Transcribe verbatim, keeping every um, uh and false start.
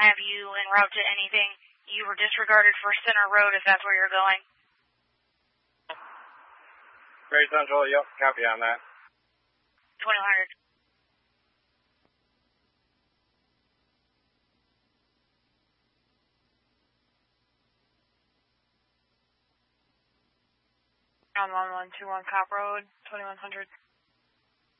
have you en route to anything. You were disregarded for Center Road if that's where you're going. Great Central, yep, copy on that. twenty-one hundred. On one one two one Cop Road, twenty-one hundred.